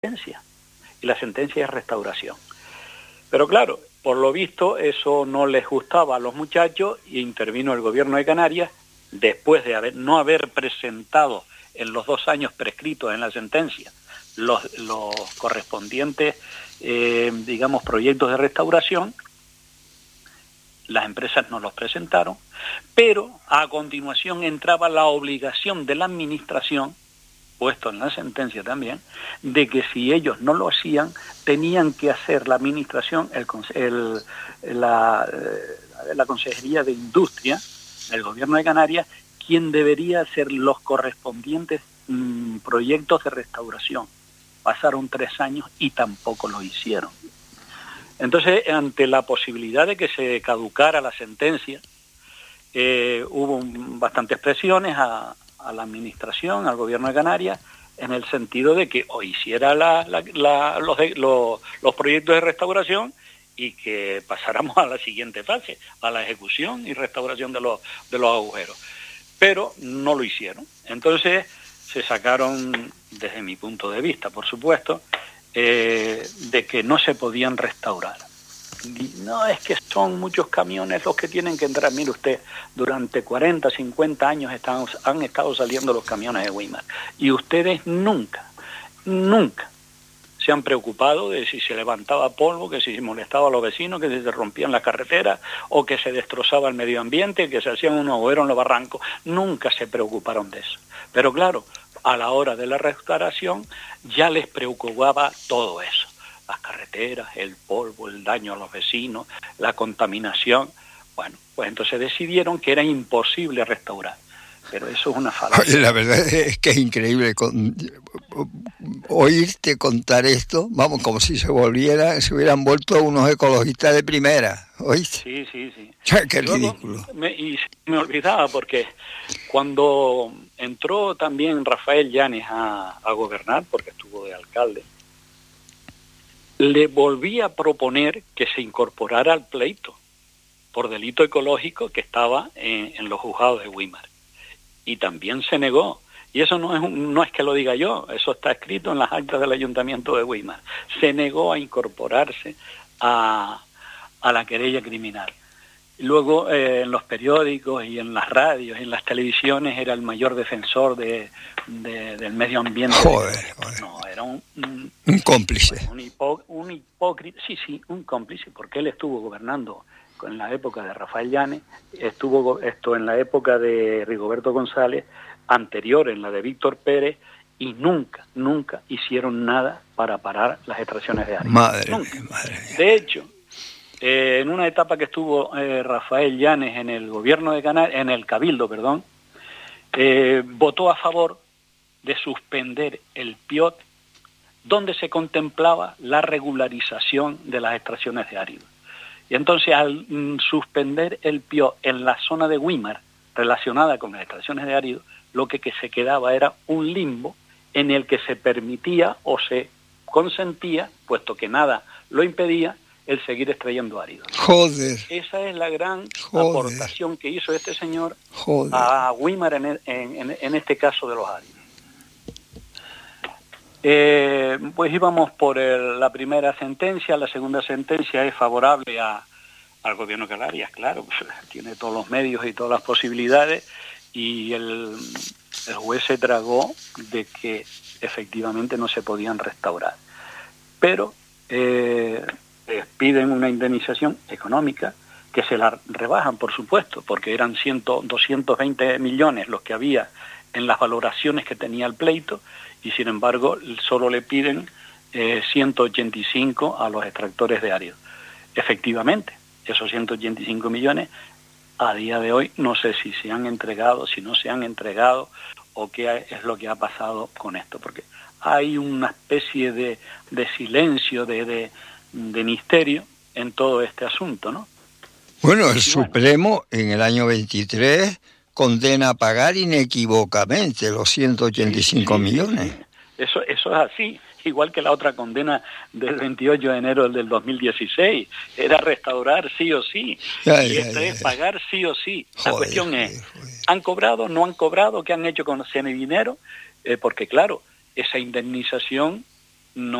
sentencia, y la sentencia es restauración. Pero claro, por lo visto eso no les gustaba a los muchachos y intervino el gobierno de Canarias después de no haber presentado en los 2 años prescritos en la sentencia los correspondientes, digamos, proyectos de restauración. Las empresas no los presentaron, pero a continuación entraba la obligación de la administración, puesto en la sentencia también, de que si ellos no lo hacían, tenían que hacer la administración, la Consejería de Industria del Gobierno de Canarias, quien debería hacer los correspondientes proyectos de restauración. Pasaron 3 años y tampoco lo hicieron. Entonces, ante la posibilidad de que se caducara la sentencia, hubo bastantes presiones a la administración, al gobierno de Canarias, en el sentido de que o hiciera los proyectos de restauración y que pasáramos a la siguiente fase, a la ejecución y restauración de los agujeros. Pero no lo hicieron. Entonces se sacaron, desde mi punto de vista, por supuesto, de que no se podían restaurar. No, es que son muchos camiones los que tienen que entrar. Mire usted, durante 40, 50 años han estado saliendo los camiones de Weimar y ustedes nunca se han preocupado de si se levantaba polvo, que si se molestaba a los vecinos, que si se rompían las carreteras o que se destrozaba el medio ambiente, que se hacían unos agujeros en los barrancos. Nunca se preocuparon de eso. Pero claro, a la hora de la restauración ya les preocupaba todo eso. Las carreteras, el polvo, el daño a los vecinos, la contaminación. Bueno, pues entonces decidieron que era imposible restaurar. Pero eso es una falacia. La verdad es que es increíble oírte contar esto, vamos, como si se hubieran vuelto unos ecologistas de primera, ¿oíste? Sí. Qué ridículo. Me olvidaba porque cuando entró también Rafael Llanes a gobernar, porque estuvo de alcalde, le volví a proponer que se incorporara al pleito por delito ecológico que estaba en los juzgados de Weimar. Y también se negó. Y eso no es que lo diga yo, eso está escrito en las actas del Ayuntamiento de Weimar. Se negó a incorporarse a la querella criminal. Luego en los periódicos y en las radios y en las televisiones era el mayor defensor del medio ambiente. Joder. No, era un cómplice. Un hipócrita, sí, un cómplice, porque él estuvo gobernando en la época de Rafael Llanes, estuvo en la época de Rigoberto González, anterior en la de Víctor Pérez, y nunca hicieron nada para parar las extracciones de árido. Madre mía. De hecho, en una etapa que estuvo Rafael Llanes en el gobierno de Canarias, en el Cabildo, votó a favor de suspender el PIOT, donde se contemplaba la regularización de las extracciones de árido. Y entonces, al suspender el PIOT en la zona de Weimar, relacionada con las extracciones de árido, lo que se quedaba era un limbo en el que se permitía o se consentía, puesto que nada lo impedía, el seguir extrayendo árido. Joder. Esa es la gran aportación que hizo este señor a Weimar en este caso de los áridos. Pues íbamos por la primera sentencia. La segunda sentencia es favorable al gobierno de Canarias, claro, pues, tiene todos los medios y todas las posibilidades, y el juez se tragó de que efectivamente no se podían restaurar. Pero piden una indemnización económica que se la rebajan, por supuesto, porque eran 220 millones los que había en las valoraciones que tenía el pleito, y sin embargo solo le piden 185 a los extractores de árido. Efectivamente, esos 185 millones a día de hoy no sé si se han entregado, si no se han entregado, o qué es lo que ha pasado con esto, porque hay una especie de silencio, de misterio en todo este asunto, ¿no? Bueno, el Supremo en el año 23 condena a pagar inequívocamente los 185 millones. Eso es así, igual que la otra condena del 28 de enero del 2016, era restaurar sí o sí, y esta es pagar sí o sí. La cuestión es, ¿han cobrado, no han cobrado? ¿Qué han hecho con ese dinero? Porque claro, esa indemnización no